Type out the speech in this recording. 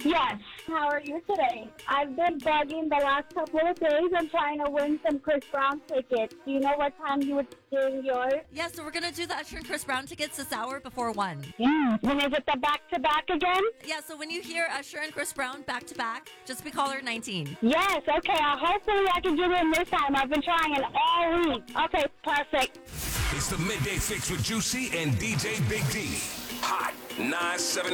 Yes. How are you today? I've been bugging the last couple of days. I'm trying to win some Chris Brown tickets. Do you know what time you would do yours? Yeah, so we're going to do the Usher and Chris Brown tickets this hour before 1. And is it the back-to-back again? Yeah, so when you hear Usher and Chris Brown back-to-back, just be caller 19. Yes, okay. Hopefully I can get in this time. I've been trying it all week. Okay, perfect. It's the Midday Fix with Juicy and DJ Big D. Hot 979.